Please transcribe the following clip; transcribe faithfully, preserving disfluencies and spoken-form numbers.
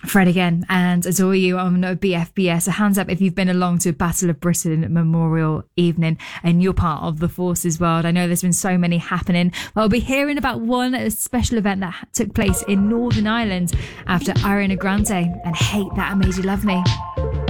Fred again and adore you on B F B S. A hands up if you've been along to Battle of Britain Memorial Evening and you're part of the Forces world. I know there's been so many happening. I'll be hearing about one special event that took place in Northern Ireland after Ariana Grande and Hate That I Made You Love Me.